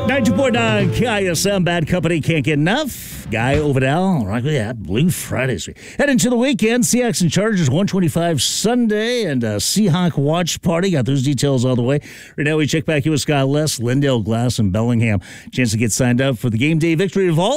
92.9 KISM, Bad Company, can't get enough. Guy Overdell, right with that. Blue Fridays. Head into the weekend. Seahawks and Chargers, 125 Sunday, and Seahawk watch party. Got those details all the way. Right now, we check back in with Scott Les, Lindale Glass, and Bellingham. Chance to get signed up for the game day victory of all.